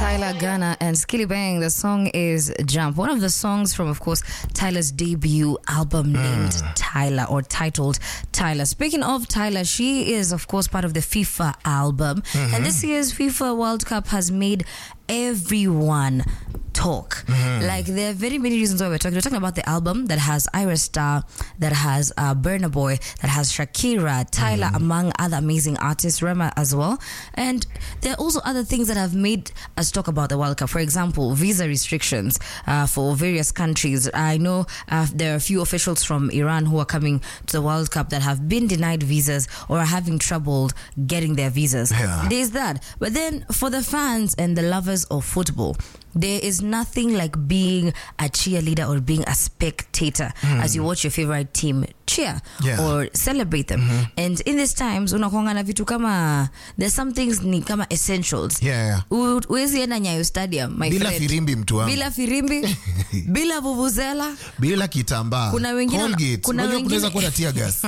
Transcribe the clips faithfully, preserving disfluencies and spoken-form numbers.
Tyler Gunner and Skilly Bang. The song is Jump. One of the songs from, of course, Tyler's debut album named mm. Tyler or titled Tyler. Speaking of Tyler, she is, of course, part of the FIFA album. Mm-hmm. And this year's FIFA World Cup has made everyone talk. Mm-hmm. Like, there are very many reasons why we're talking. We're talking about the album that has Ira Star, that has uh, Burna Boy, that has Shakira, Tyler, mm-hmm. among other amazing artists, Rema as well. And there are also other things that have made us talk about the World Cup. For example, visa restrictions uh, for various countries. I know uh, there are a few officials from Iran who are coming to the World Cup that have been denied visas or are having trouble getting their visas. Yeah. There's that. But then for the fans and the lovers of football, there is nothing like being a cheerleader or being a spectator mm. as you watch your favorite team cheer yeah. or celebrate them. Mm-hmm. And in these times, unakuanga na vitu kama, there's some things ni kama essentials. Yeah. Uwezi enda Nyayo Stadium, my bila friend. Bila firimbi mtu wangu. Bila firimbi, bila vuvuzela. Bila kitambaa. Kuna wengine, Colgate. Kuna Unajua wengine, kunaweza kuwa na tear gas.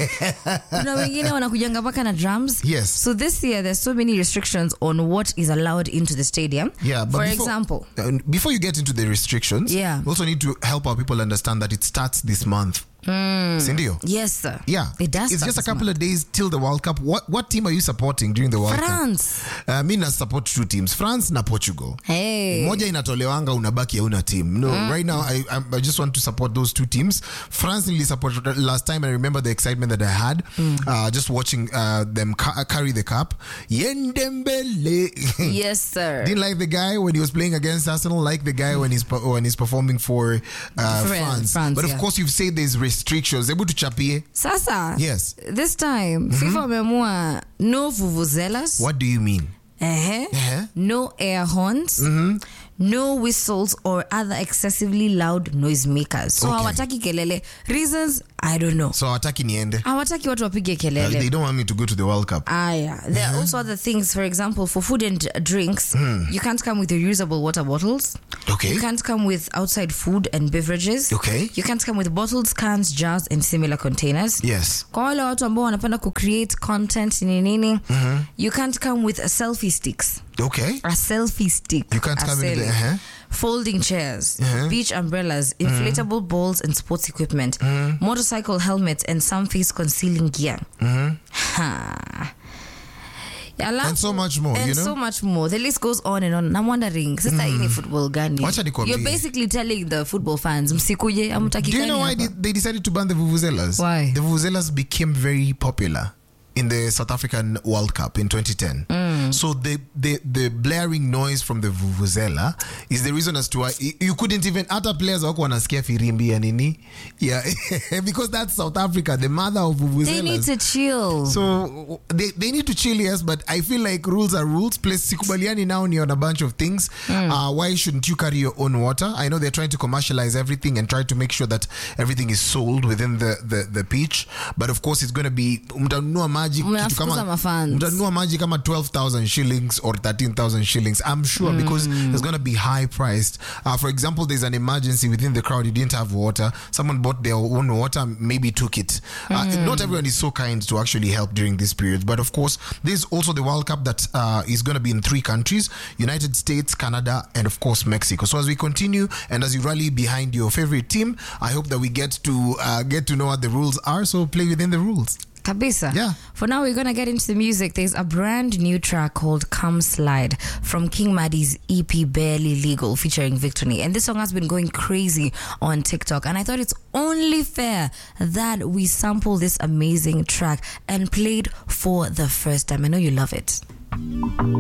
Kuna wengine wanakujanga paka na drums. Yes. So this year, there's so many restrictions on what is allowed into the stadium. Yeah, but For before, example. Uh, before you get into the restrictions, yeah. we also need to help our people understand that it starts this month. Mm. Sindio? Yes, sir. Yeah. It does. It's just a couple month. of days till the World Cup. What what team are you supporting during the World France. Cup? France. Uh, mi na support two teams, France na Portugal. Hey. Moja inatolewanga unabaki ya una team. No, mm. right now I, I I just want to support those two teams. France really supported last time. I remember the excitement that I had mm. uh, just watching uh, them ca- carry the cup. Yendembele. Yes, sir. Didn't like the guy when he was playing against Arsenal. Like the guy when he's when he's performing for uh, France. France. But of yeah. course, you've said there's restrictions. Able to chapie. Sasa. Yes. This time, mm-hmm. FIFA wameamua no vuvuzelas. What do you mean? Uh-huh. Uh-huh. No air horns. Mm-hmm. No whistles or other excessively loud noisemakers. So okay. hawataki kelele. Reasons, I don't know. So hawataki niende. Hawataki watu wapige kelele. Uh, they don't want me to go to the World Cup. Ah, yeah. There mm-hmm. are also other things. For example, for food and drinks, mm. you can't come with your reusable water bottles. Okay. You can't come with outside food and beverages. Okay. You can't come with bottles, cans, jars, and similar containers. Yes. Kwa wale watu ambao wanapenda ku-create content nini nini, mm-hmm. you can't come with a selfie sticks. Okay. A selfie stick. You can't come in the uh-huh. Folding chairs, uh-huh. beach umbrellas, inflatable mm. balls and sports equipment, mm. motorcycle helmets, and some face concealing gear. Mm-hmm. Ha. And so much more, and you know? so much more. The list goes on and on. I'm wondering, sister, mm. in football gani? You're basically telling the football fans, msikuje, amutaki. Do you know why they, they decided to ban the vuvuzelas? Why? The vuvuzelas became very popular in the South African World Cup in twenty ten. Mm. So the, the the blaring noise from the vuvuzela is the reason as to why you couldn't even, other players wako wanasikia firimbi ya nini. Yeah, because that's South Africa, the mother of vuvuzelas. They need to chill. So they, they need to chill, yes, but I feel like rules are rules. Plus, sikubaliani now ni on a bunch of things. Mm. Uh, why shouldn't you carry your own water? I know they're trying to commercialize everything and try to make sure that everything is sold within the, the, the pitch. But of course, it's going to be, mtanunua maji kitu kama, mtanunua maji kama twelve thousand shillings or thirteen thousand shillings, I'm sure, mm. because it's going to be high priced. Uh, for example, there's an emergency within the crowd, you didn't have water, someone bought their own water, maybe took it. Uh, mm. Not everyone is so kind to actually help during this period. But of course, there's also the World Cup that uh, is going to be in three countries: United States, Canada, and of course Mexico. So as we continue and as you rally behind your favorite team, I hope that we get to uh, get to know what the rules are, so play within the rules. Kabisa. Yeah. For now, we're going to get into the music. There's a brand new track called Come Slide from King Maddie's E P Barely Legal featuring Victory. And this song has been going crazy on TikTok. And I thought it's only fair that we sample this amazing track and play it for the first time. I know you love it.